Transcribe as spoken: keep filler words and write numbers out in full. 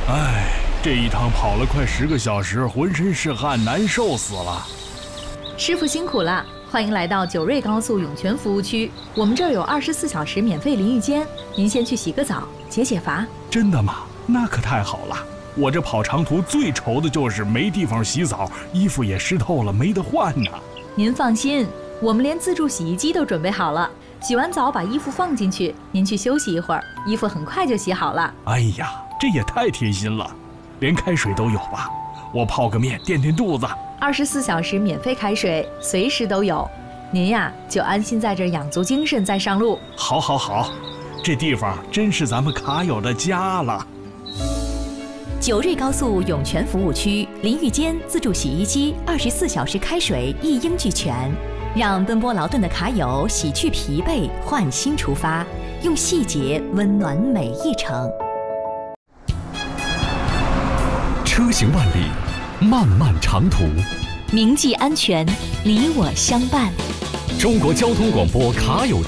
哎，这一趟跑了快十个小时，浑身是汗，难受死了。 师傅辛苦了，欢迎来到九瑞高速涌泉服务区。我们这儿有二十四小时免费淋浴间，您先去洗个澡，解解乏。 真的吗？那可太好了。我这跑长途最愁的就是没地方洗澡，衣服也湿透了，没得换呢。 您放心，我们连自助洗衣机都准备好了。洗完澡把衣服放进去，您去休息一会儿，衣服很快就洗好了。 哎呀，这也太贴心了，连开水都有吧？我泡个面垫垫肚子。 二十四小时免费开水，随时都有。您呀，就安心在这儿养足精神再上路。 好，好，好，这地方真是咱们卡友的家了。 九瑞高速涌泉服务区，淋浴间、自助洗衣机、二十四小时开水一应俱全，让奔波劳顿的卡友洗去疲惫，换新出发，用细节温暖每一程。 车行万里，漫漫长途， 铭记安全，你我相伴。 中国交通广播卡友